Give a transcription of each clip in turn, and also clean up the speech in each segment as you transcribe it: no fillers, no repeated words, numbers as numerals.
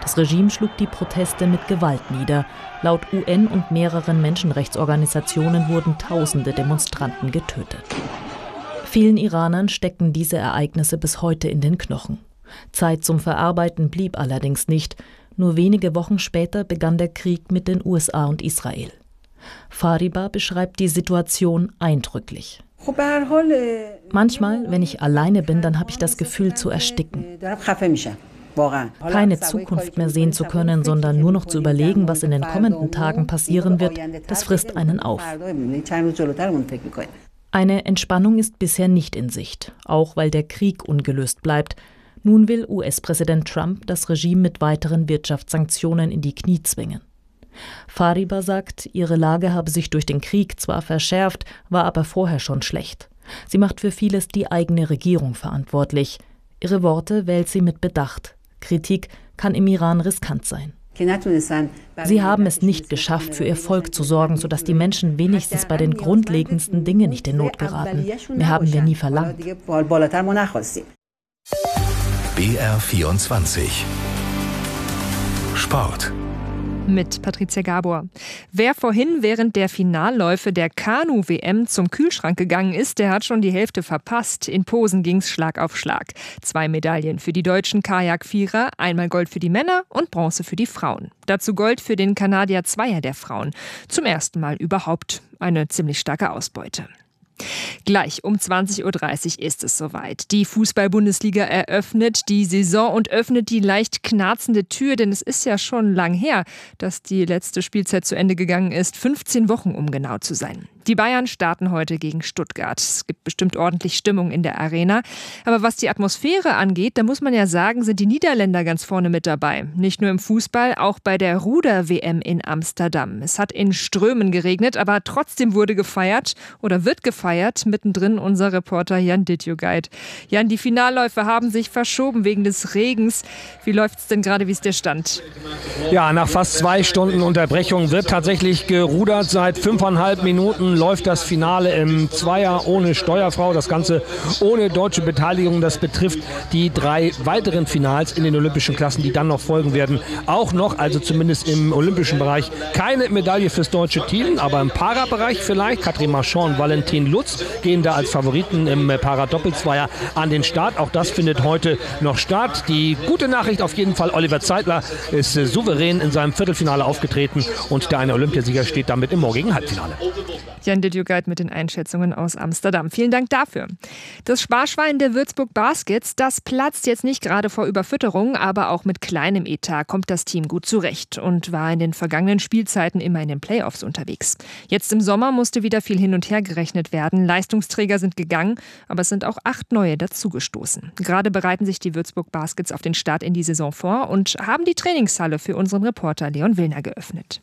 Das Regime schlug die Proteste mit Gewalt nieder. Laut UN und mehreren Menschenrechtsorganisationen wurden Tausende Demonstranten getötet. Vielen Iranern stecken diese Ereignisse bis heute in den Knochen. Zeit zum Verarbeiten blieb allerdings nicht. Nur wenige Wochen später begann der Krieg mit den USA und Israel. Fariba beschreibt die Situation eindrücklich. Manchmal, wenn ich alleine bin, dann habe ich das Gefühl zu ersticken. Keine Zukunft mehr sehen zu können, sondern nur noch zu überlegen, was in den kommenden Tagen passieren wird, das frisst einen auf. Eine Entspannung ist bisher nicht in Sicht, auch weil der Krieg ungelöst bleibt. Nun will US-Präsident Trump das Regime mit weiteren Wirtschaftssanktionen in die Knie zwingen. Fariba sagt, ihre Lage habe sich durch den Krieg zwar verschärft, war aber vorher schon schlecht. Sie macht für vieles die eigene Regierung verantwortlich. Ihre Worte wählt sie mit Bedacht. Kritik kann im Iran riskant sein. Sie haben es nicht geschafft, für ihr Volk zu sorgen, sodass die Menschen wenigstens bei den grundlegendsten Dingen nicht in Not geraten. Mehr haben wir nie verlangt. BR24 Sport mit Patricia Gabor. Wer vorhin während der Finalläufe der Kanu-WM zum Kühlschrank gegangen ist, der hat schon die Hälfte verpasst. In Posen ging's Schlag auf Schlag. 2 Medaillen für die deutschen Kajak-Vierer, einmal Gold für die Männer und Bronze für die Frauen. Dazu Gold für den Kanadier Zweier der Frauen. Zum ersten Mal überhaupt. Eine ziemlich starke Ausbeute. Gleich um 20:30 Uhr ist es soweit. Die Fußball-Bundesliga eröffnet die Saison und öffnet die leicht knarzende Tür, denn es ist ja schon lang her, dass die letzte Spielzeit zu Ende gegangen ist. 15 Wochen, um genau zu sein. Die Bayern starten heute gegen Stuttgart. Es gibt bestimmt ordentlich Stimmung in der Arena. Aber was die Atmosphäre angeht, da muss man ja sagen, sind die Niederländer ganz vorne mit dabei. Nicht nur im Fußball, auch bei der Ruder-WM in Amsterdam. Es hat in Strömen geregnet, aber trotzdem wurde gefeiert oder wird gefeiert. Mittendrin unser Reporter Jan Ditjugait. Jan, die Finalläufe haben sich verschoben wegen des Regens. Wie läuft es denn gerade? Wie ist der Stand? Ja, nach fast 2 Stunden Unterbrechung wird tatsächlich gerudert. Seit 5,5 Minuten läuft das Finale im Zweier ohne Steuerfrau. Das Ganze ohne deutsche Beteiligung. Das betrifft die 3 weiteren Finals in den olympischen Klassen, die dann noch folgen werden. Auch noch, also zumindest im olympischen Bereich, keine Medaille fürs deutsche Team. Aber im Para-Bereich vielleicht. Katrin Marchand und Valentin Lutz gehen da als Favoriten im Para-Doppelzweier an den Start. Auch das findet heute noch statt. Die gute Nachricht auf jeden Fall, Oliver Zeitler ist souverän in seinem Viertelfinale aufgetreten und der eine Olympiasieger steht damit im morgigen Halbfinale. Jan Ditjugait mit den Einschätzungen aus Amsterdam. Vielen Dank dafür. Das Sparschwein der Würzburg Baskets, das platzt jetzt nicht gerade vor Überfütterung, aber auch mit kleinem Etat kommt das Team gut zurecht und war in den vergangenen Spielzeiten immer in den Playoffs unterwegs. Jetzt im Sommer musste wieder viel hin und her gerechnet werden. Leistungsträger sind gegangen, aber es sind auch 8 neue dazugestoßen. Gerade bereiten sich die Würzburg Baskets auf den Start in die Saison vor und haben die Trainingshalle für unseren Reporter Leon Willner geöffnet.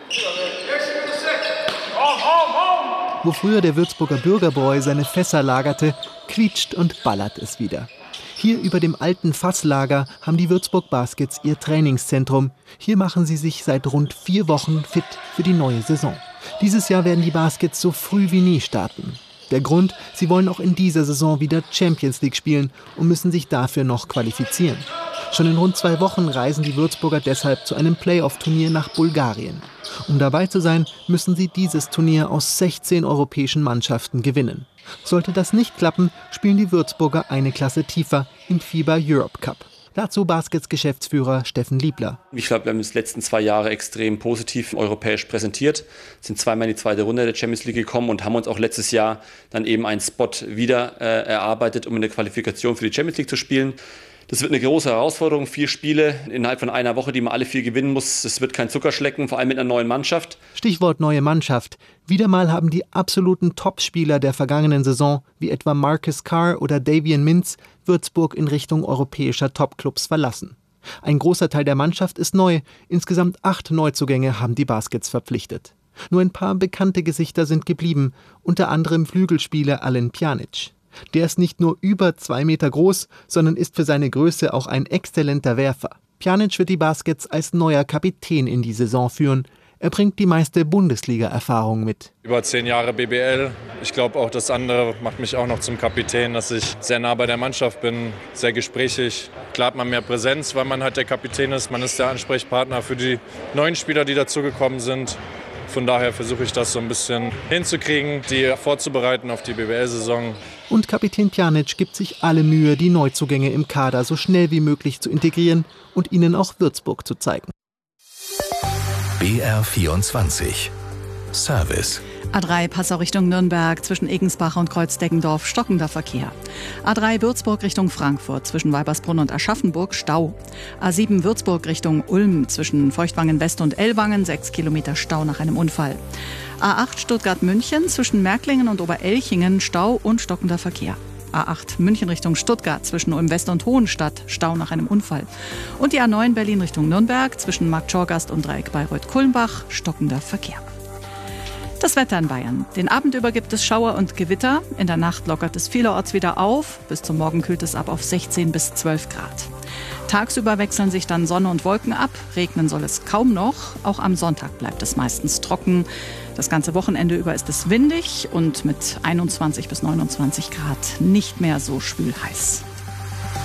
Wo früher der Würzburger Bürgerbräu seine Fässer lagerte, quietscht und ballert es wieder. Hier über dem alten Fasslager haben die Würzburg Baskets ihr Trainingszentrum. Hier machen sie sich seit rund 4 Wochen fit für die neue Saison. Dieses Jahr werden die Baskets so früh wie nie starten. Der Grund, sie wollen auch in dieser Saison wieder Champions League spielen und müssen sich dafür noch qualifizieren. Schon in rund 2 Wochen reisen die Würzburger deshalb zu einem Playoff-Turnier nach Bulgarien. Um dabei zu sein, müssen sie dieses Turnier aus 16 europäischen Mannschaften gewinnen. Sollte das nicht klappen, spielen die Würzburger eine Klasse tiefer im FIBA Europe Cup. Dazu Baskets-Geschäftsführer Steffen Liebler. Ich glaube, wir haben uns die letzten 2 Jahre extrem positiv europäisch präsentiert, sind zweimal in die 2. Runde der Champions League gekommen und haben uns auch letztes Jahr dann eben einen Spot wieder erarbeitet, um in der Qualifikation für die Champions League zu spielen. Das wird eine große Herausforderung, 4 Spiele innerhalb von einer Woche, die man alle 4 gewinnen muss. Das wird kein Zuckerschlecken, vor allem mit einer neuen Mannschaft. Stichwort neue Mannschaft. Wieder mal haben die absoluten Topspieler der vergangenen Saison, wie etwa Marcus Carr oder Davian Mintz, Würzburg in Richtung europäischer Topclubs verlassen. Ein großer Teil der Mannschaft ist neu. Insgesamt 8 Neuzugänge haben die Baskets verpflichtet. Nur ein paar bekannte Gesichter sind geblieben, unter anderem Flügelspieler Alen Pjanic. Der ist nicht nur über 2 Meter groß, sondern ist für seine Größe auch ein exzellenter Werfer. Pjanic wird die Baskets als neuer Kapitän in die Saison führen. Er bringt die meiste Bundesliga-Erfahrung mit. Über 10 Jahre BBL. Ich glaube auch, das andere macht mich auch noch zum Kapitän, dass ich sehr nah bei der Mannschaft bin, sehr gesprächig. Klar hat man mehr Präsenz, weil man halt der Kapitän ist. Man ist der Ansprechpartner für die neuen Spieler, die dazugekommen sind. Von daher versuche ich das so ein bisschen hinzukriegen, die vorzubereiten auf die BBL-Saison. Und Kapitän Pjanic gibt sich alle Mühe, die Neuzugänge im Kader so schnell wie möglich zu integrieren und ihnen auch Würzburg zu zeigen. BR24 Service. A3 Passau Richtung Nürnberg zwischen Egensbach und Kreuzdeggendorf stockender Verkehr. A3 Würzburg Richtung Frankfurt zwischen Weibersbrunn und Aschaffenburg Stau. A7 Würzburg Richtung Ulm zwischen Feuchtwangen West und Ellwangen 6 Kilometer Stau nach einem Unfall. A8 Stuttgart-München zwischen Märklingen und Oberelchingen Stau und stockender Verkehr. A8 München Richtung Stuttgart zwischen Ulm West und Hohenstadt Stau nach einem Unfall. Und die A9 Berlin Richtung Nürnberg zwischen Marktschorgast und Dreieck Bayreuth-Kulmbach stockender Verkehr. Das Wetter in Bayern. Den Abend über gibt es Schauer und Gewitter. In der Nacht lockert es vielerorts wieder auf. Bis zum Morgen kühlt es ab auf 16 bis 12 Grad. Tagsüber wechseln sich dann Sonne und Wolken ab. Regnen soll es kaum noch. Auch am Sonntag bleibt es meistens trocken. Das ganze Wochenende über ist es windig und mit 21 bis 29 Grad nicht mehr so schwül heiß.